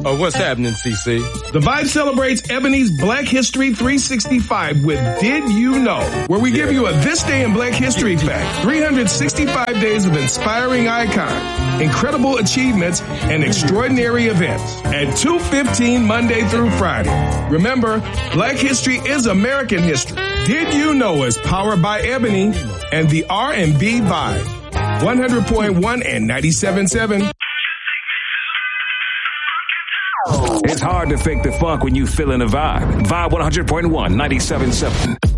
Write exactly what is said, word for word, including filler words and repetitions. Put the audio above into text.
Oh, what's happening, C C? The Vibe celebrates Ebony's Black History three sixty-five with Did You Know, where we give you a This Day in Black History fact. three hundred sixty-five days of inspiring icons, incredible achievements, and extraordinary events at two fifteen Monday through Friday. Remember, Black history is American history. Did You Know is powered by Ebony and the R and B Vibe. one hundred point one and ninety-seven point seven. It's hard to fake the funk when you feeling the vibe. Vibe one hundred point one, ninety-seven point seven.